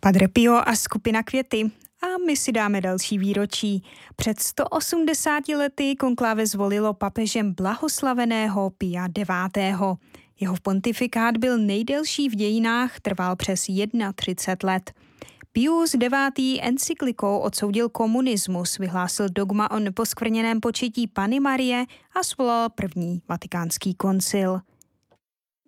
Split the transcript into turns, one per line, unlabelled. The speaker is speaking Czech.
Padre Pio a skupina Květy. A my si dáme další výročí. Před 180 lety konkláve zvolilo papežem blahoslaveného Pia IX. Jeho pontifikát byl nejdelší v dějinách, trval přes 31 let. Pius IX. Encyklikou odsoudil komunismus, vyhlásil dogma o neposkvrněném početí Panny Marie a svolal první vatikánský koncil.